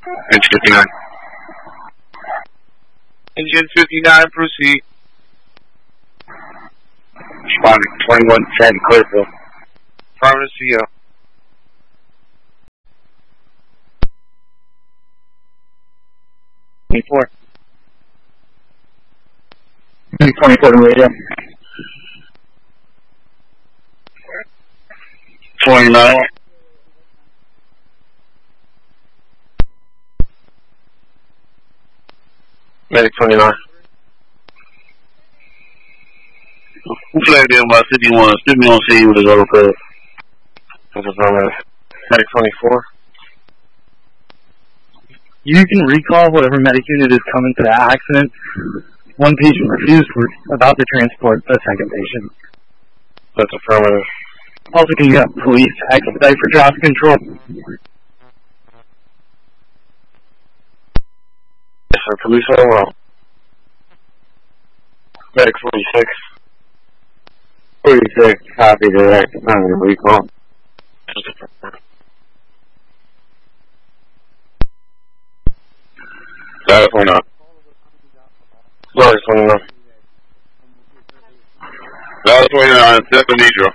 Engine 59. Engine 59, proceed. Responding 2110 Clearfield. Affirmative CO. Twenty-four. 27 radio. 29. Medic 29. Who flagged them by 51? Still me on scene with his other code. That's affirmative. Medic 24. You can recall whatever medic unit is coming to that accident. One patient refused. We're about to transport the second patient. That's affirmative. Also, can you have police expedite for traffic control? Yes, sir. Police on well. Medic 46. 46. Copy direct. I'm going to recall. That's 29. Sorry, 29. That's 29, step in Nitro.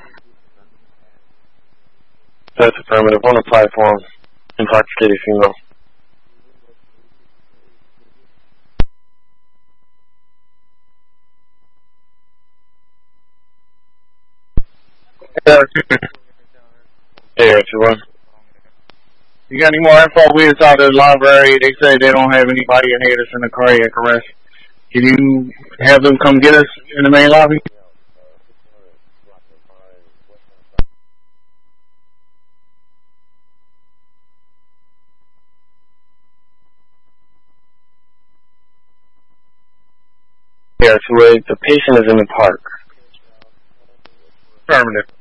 That's affirmative. On the platform. Intoxicated female. Yeah, 2-1. You got any more info? We was out at the library. They say they don't have anybody in here that's in a cardiac arrest. Can you have them come get us in the main lobby? Yeah, 2-8. The patient is in the park. Affirmative.